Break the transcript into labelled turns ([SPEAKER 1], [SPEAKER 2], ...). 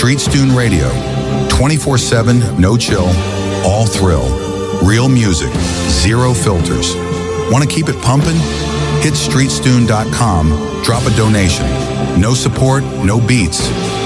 [SPEAKER 1] Street Stune Radio. 24/7, no chill, all thrill. Real music, zero filters. Want to keep it pumping? Hit streetstune.com, drop a donation. No support, no beats.